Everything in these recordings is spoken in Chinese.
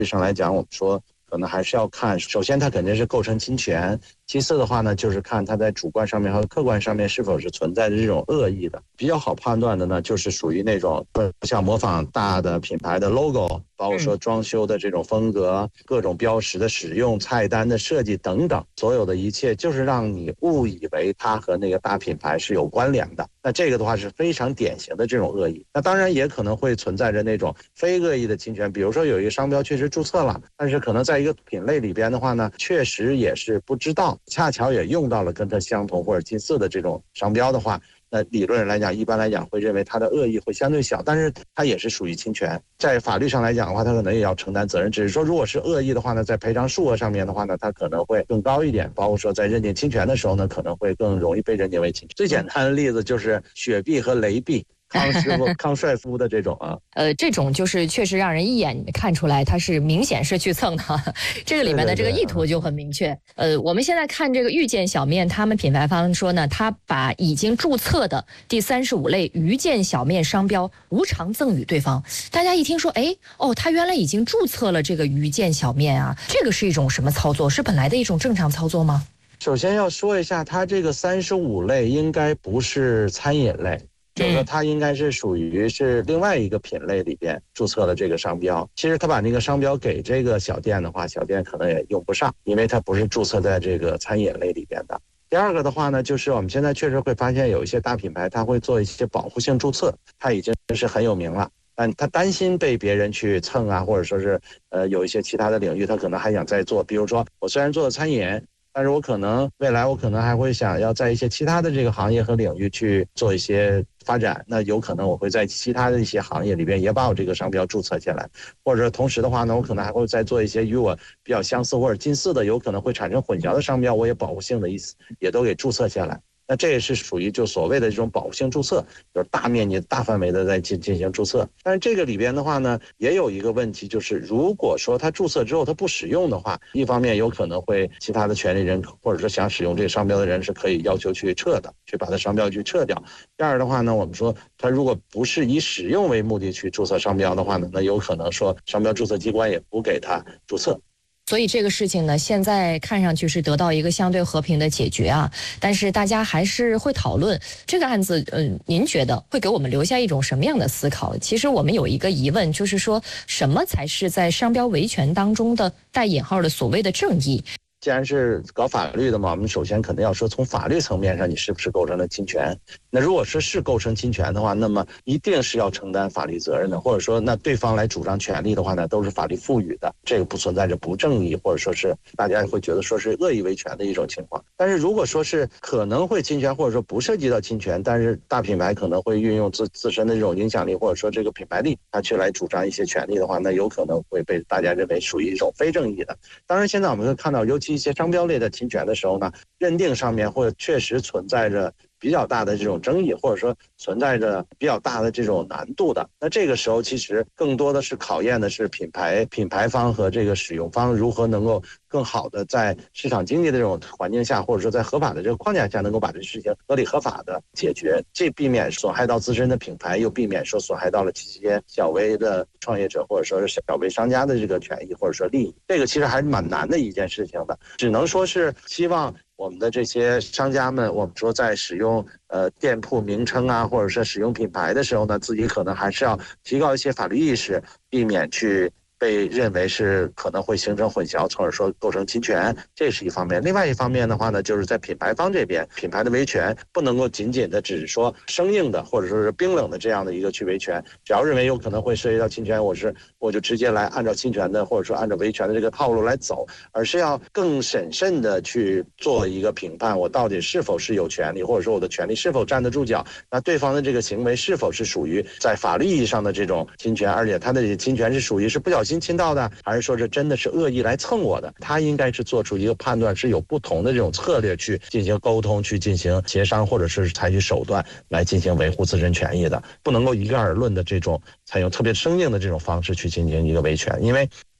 上来讲，我们说可能还是要看，首先它肯定是构成侵权，其次的话呢，就是看它在主观上面和客观上面是否是存在着这种恶意的。比较好判断的呢，就是属于那种像模仿大的品牌的 logo， 包括说装修的这种风格、各种标识的使用、菜单的设计等等，所有的一切就是让你误以为它和那个大品牌是有关联的。那这个的话是非常典型的这种恶意。那当然也可能会存在着那种非恶意的侵权，比如说有一个商标确实注册了，但是可能在一个品类里边的话呢，确实也是不知道，恰巧也用到了跟它相同或者近似的这种商标的话，那理论上来讲，一般来讲会认为它的恶意会相对小，但是它也是属于侵权。在法律上来讲的话，它可能也要承担责任。只是说，如果是恶意的话呢，在赔偿数额上面的话呢，它可能会更高一点。包括说在认定侵权的时候呢，可能会更容易被认定为侵权。最简单的例子就是雪碧和雷碧。康帅夫的这种啊， 这种就是确实让人一眼看出来，它是明显是去蹭的，这个里面的这个意图就很明确。我们现在看这个遇见小面，他们品牌方说呢，他把已经注册的第35类遇见小面商标无偿赠与对方。大家一听说，他原来已经注册了这个遇见小面啊，这个是一种什么操作？是本来的一种正常操作吗？ 首先要说一下，它这个35类应该不是餐饮类。就是说它应该是属于是另外一个品类里边注册了这个商标。其实他把那个商标给这个小店的话，小店可能也用不上，因为它不是注册在这个餐饮类里边的。第二个的话呢，就是我们现在确实会发现有一些大品牌它会做一些保护性注册，它已经是很有名了，但他担心被别人去蹭啊，或者说是有一些其他的领域他可能还想再做。比如说我虽然做的餐饮，但是我可能未来我可能还会想要在一些其他的这个行业和领域去做一些发展，那有可能我会在其他的一些行业里边也把我这个商标注册下来，或者同时的话呢，我可能还会再做一些与我比较相似或者近似的，有可能会产生混淆的商标，我也保护性的意思也都给注册下来。那这也是属于就所谓的这种保护性注册，就是大面积大范围的在进行注册。但是这个里边的话呢，也有一个问题，就是如果说他注册之后他不使用的话，一方面有可能会其他的权利人或者说想使用这个商标的人是可以要求去撤的，去把它商标去撤掉。第二的话呢，我们说他如果不是以使用为目的去注册商标的话呢，那有可能说商标注册机关也不给他注册。 所以这个事情呢，现在看上去是得到一个相对和平的解决啊，但是大家还是会讨论这个案子。您觉得会给我们留下一种什么样的思考？其实我们有一个疑问，就是说什么才是在商标维权当中的带引号的所谓的正义？ 既然是搞法律的嘛，我们首先肯定要说从法律层面上你是不是构成了侵权。那如果说是构成侵权的话，那么一定是要承担法律责任的，或者说那对方来主张权利的话呢，都是法律赋予的，这个不存在着不正义或者说是大家会觉得说是恶意维权的一种情况。但是如果说是可能会侵权，或者说不涉及到侵权，但是大品牌可能会运用自身的这种影响力或者说这个品牌力，他去来主张一些权利的话，那有可能会被大家认为属于一种非正义的。当然现在我们会看到，尤其一些商标类的侵权的时候呢，认定上面会确实存在着比较大的这种争议，或者说存在着比较大的这种难度的。那这个时候其实更多的是考验的是品牌方和这个使用方如何能够更好的在市场经济的这种环境下，或者说在合法的这个框架下，能够把这个事情合理合法的解决，这避免损害到自身的品牌，又避免说损害到了这些小微的创业者或者说是小微商家的这个权益或者说利益。这个其实还是蛮难的一件事情的，只能说是希望我们的这些商家们，我们说在使用店铺名称啊，或者是使用品牌的时候呢，自己可能还是要提高一些法律意识，避免去被认为是可能会形成混淆，从而说构成侵权，这是一方面。另外一方面的话呢，就是在品牌方这边，品牌的维权不能够仅仅的只是说生硬的或者说是冰冷的这样的一个去维权，只要认为有可能会涉及到侵权，我就直接来按照侵权的或者说按照维权的这个套路来走，而是要更审慎的去做一个评判，我到底是否是有权利，或者说我的权利是否站得住脚，那对方的这个行为是否是属于在法律意义上的这种侵权，而且他的侵权是属于是不小心侵到的，还是说这真的是恶意来蹭我的，他应该是做出一个判断，是有不同的这种策略去进行沟通，去进行协商，或者是采取手段来进行维护自身权益的，不能够一概而论的这种采用特别生硬的这种方式去进行一个维权。因为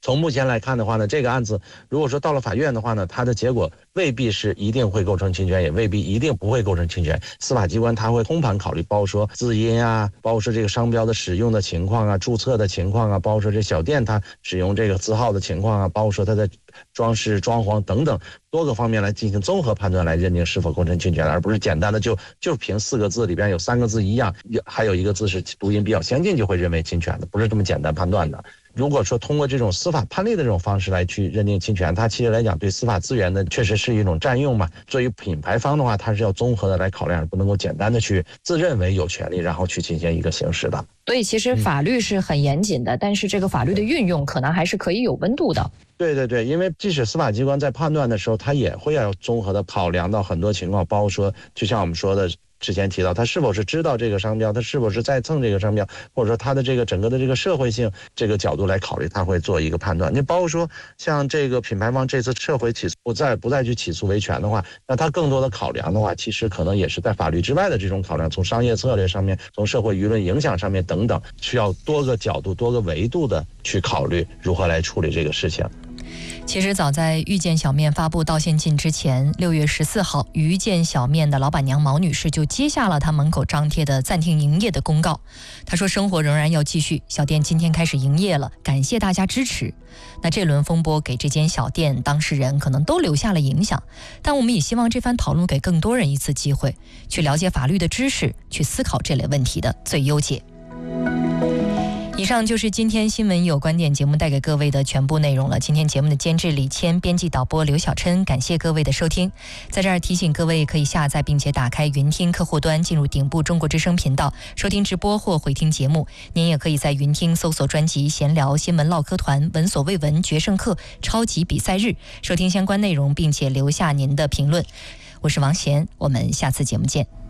从目前来看的话呢，这个案子如果说到了法院的话呢，它的结果未必是一定会构成侵权，也未必一定不会构成侵权。司法机关它会通盘考虑，包括说字音啊，包括说这个商标的使用的情况啊，注册的情况啊，包括说这小店它使用这个字号的情况啊，包括说它的装饰装潢等等多个方面来进行综合判断，来认定是否构成侵权，而不是简单的就凭4个字里边有3个字一样，还有1个字是读音比较相近就会认为侵权的，不是这么简单判断的。如果说通过这种司法判例的这种方式来去认定侵权，它其实来讲对司法资源的确实是一种占用嘛。作为品牌方的话，它是要综合的来考量，不能够简单的去自认为有权利然后去进行一个行使的。 所以其实法律是很严谨的，但是这个法律的运用可能还是可以有温度的。 对对对，因为即使司法机关在判断的时候，它也会要综合的考量到很多情况，包括说就像我们说的之前提到，他是否是知道这个商标，他是否是在蹭这个商标，或者说他的这个整个的这个社会性这个角度来考虑，他会做一个判断。你包括说像这个品牌方这次撤回起诉，不再去起诉维权的话，那他更多的考量的话，其实可能也是在法律之外的这种考量，从商业策略上面，从社会舆论影响上面等等，需要多个角度、多个维度的去考虑如何来处理这个事情。 其实早在遇见小面发布道歉信之前，6月14号，遇见小面的老板娘毛女士就接下了她门口张贴的暂停营业的公告。她说生活仍然要继续，小店今天开始营业了，感谢大家支持。那这轮风波给这间小店当事人可能都留下了影响，但我们也希望这番讨论给更多人一次机会，去了解法律的知识，去思考这类问题的最优解。以上就是今天新闻有观点节目带给各位的全部内容了。今天节目的监制李谦，编辑导播刘小琛，感谢各位的收听。在这儿提醒各位，可以下载并且打开云听客户端，进入顶部中国之声频道收听直播或回听节目。您也可以在云听搜索专辑闲聊新闻唠嗑团闻所未闻决胜课超级比赛日，收听相关内容并且留下您的评论。我是王贤，我们下次节目见。